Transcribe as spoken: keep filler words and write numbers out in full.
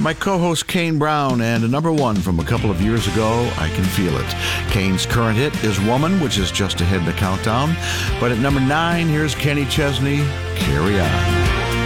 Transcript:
my co-host Kane Brown, and a number one from a couple of years ago, I Can Feel It. Kane's current hit is Woman, which is just ahead in the countdown. But at number nine, here's Kenny Chesney, Carry On.